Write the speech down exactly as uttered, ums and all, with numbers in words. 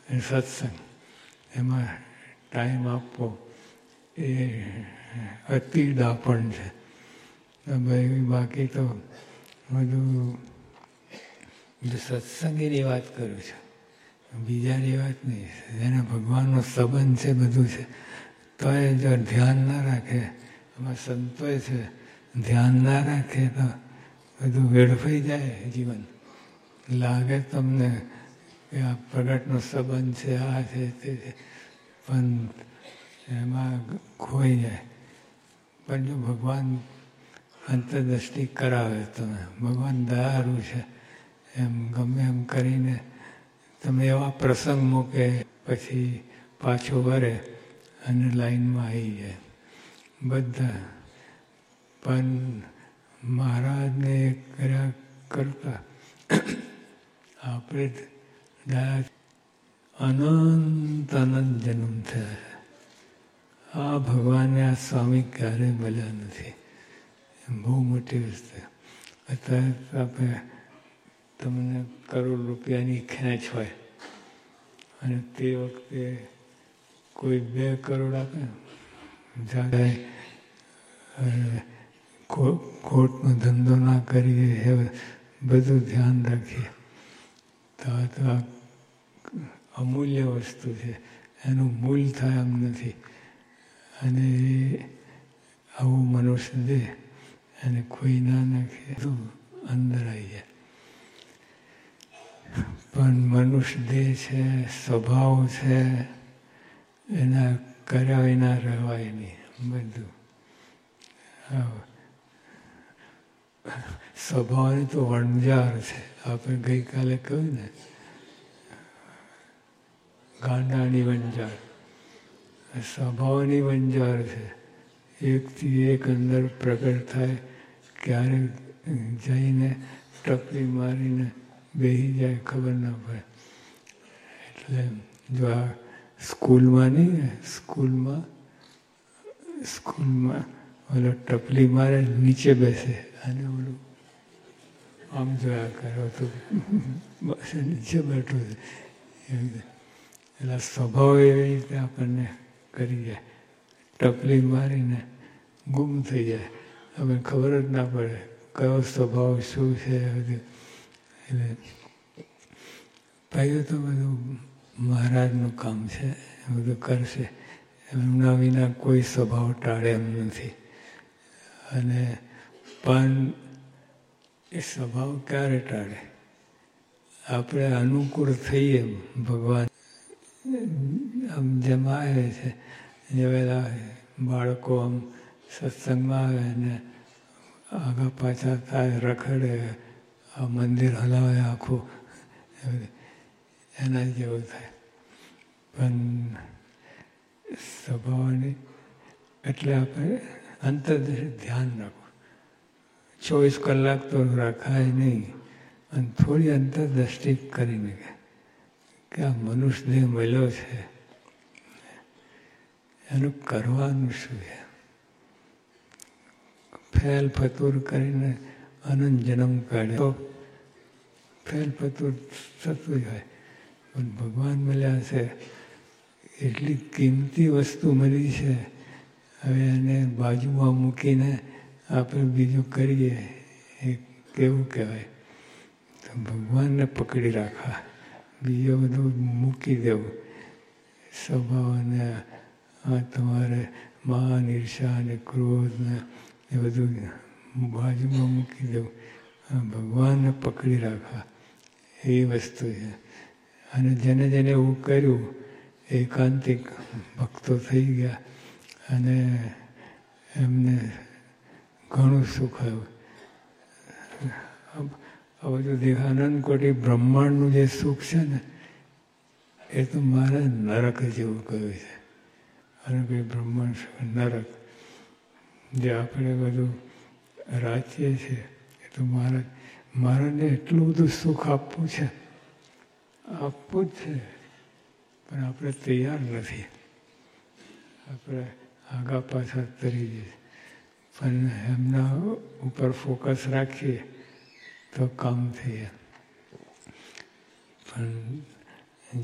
સત્સંગ એમાં ટાઈમ આપવો એ અતિ દાપણ છે. ભાઈ બાકી તો બધું સત્સંગીની વાત કરું છું, બીજાની વાત નહીં. જેને ભગવાનનો સંબંધ છે બધું છે, તો એ જો ધ્યાન ના રાખે, એમાં સંતોય છે, ધ્યાન ના રાખે તો બધું વેડફાઈ જાય જીવન. લાગે તમને કે આ પ્રગટનો સંબંધ છે, આ છે તે છે, પણ એમાં ખોઈ જાય. પણ જો ભગવાન અંતરદ્રષ્ટિ કરાવે તમે, ભગવાન દયાળુ છે એમ ગમે એમ કરીને તમે એવા પ્રસંગ મૂકે પછી પાછો વરે અને લાઈનમાં આવી જાય બધા. પણ મહારાજને કર્યા કરતા આપણે દયા અનંત અનંત જન્મ થયા છે. આ ભગવાનને આ સ્વામી ક્યારેય મળ્યા નથી. બહુ મોટી વસ્તુ. અત્યારે આપણે તમને કરોડ રૂપિયાની ખેંચ હોય અને તે વખતે કોઈ બે કરોડ આપે, જ્યારે ખોટનો ધંધો ના કરીએ, એ બધું ધ્યાન રાખીએ તો આ તો અમૂલ્ય વસ્તુ છે, એનું મૂલ થાય એમ નથી. અને આવું મનુષ્ય દે અને કોઈ ના નાખે તો અંદર આવી જાય. પણ મનુષ્ય દેહ છે, સ્વભાવ છે, એના કર્યા વિના રહેવાય નહીં. બધું સ્વભાવની તો વણઝાર છે. આપણે ગઈકાલે કહ્યું ને, ગાંડાની વંજાર, સ્વભાવની વંજાર છે. એકથી એક અંદર પ્રગટ થાય, ક્યારેક જઈને ટપલી મારીને બેસી જાય, ખબર ના પડે. એટલે જો આ સ્કૂલમાં નહીં ને, સ્કૂલમાં સ્કૂલમાં ઓલો ટપલી મારે નીચે બેસે અને ઓલું આમ જોયા કરો તો બસ નીચે બેઠો છે. એટલે સ્વભાવ એવી રીતે આપણને કરી જાય, ટપલી મારીને ગુમ થઈ જાય. હવે ખબર જ ના પડે કયો સ્વભાવ શું છે બધું. એટલે પહેલું તો બધું મહારાજનું કામ છે, એ બધું કરશે. એમના વિના કોઈ સ્વભાવ ટાળે એમ નથી. અને પણ એ સ્વભાવ ક્યારે ટાળે? આપણે અનુકૂળ થઈએ. ભગવાન આમ જેમ આવે છે, જે બધા બાળકો આમ સત્સંગમાં આવે ને આગા પાછા થાય, રખડે, આ મંદિર હલાવે આખું, એના જેવું થાય. પણ સ્વભાવની એટલે આપણે અંતરદ્રષ્ટિ ધ્યાન રાખવું. ચોવીસ કલાક તો રખાય નહીં, અને થોડી અંતરદ્રષ્ટિ કરીને કે આ મનુષ્ય દેહ મળ્યો છે, એનું કરવાનું શું છે? ફેલ ફતુર કરીને અનંત જન્મ કાઢે તો ફેલ ફતુર થતું જ હોય. પણ ભગવાન મળ્યા છે, એટલી કિંમતી વસ્તુ મળી છે, હવે એને બાજુમાં મૂકીને આપણે બીજું કરીએ એ કેવું કહેવાય? તો ભગવાનને પકડી રાખવા, બીજું બધું મૂકી દેવું. સ્વભાવને આ તમારે માન, ઈર્ષા અને ક્રોધ ને એ બધું બાજુમાં મૂકી દેવું, ભગવાનને પકડી રાખવા, એ વસ્તુ છે. અને જેને જેને એવું કર્યું, એકાંતિક ભક્તો થઈ ગયા અને એમને ઘણું સુખ આવ્યું. આ બધું દેખાનંદ કોટી બ્રહ્માંડનું જે સુખ છે ને, એ તો મારે નરક જેવું કહ્યું છે. અને ભાઈ બ્રહ્માંડ નરક જે આપણે બધું રાજ્ય છે, એ તો મહારાજ મહારાજને એટલું બધું સુખ આપવું છે, આપવું જ છે, પણ આપણે તૈયાર નથી. આપણે આગા પાછા તરી જઈએ. પણ એમના ઉપર ફોકસ રાખીએ તો કામ થઈ જાય. પણ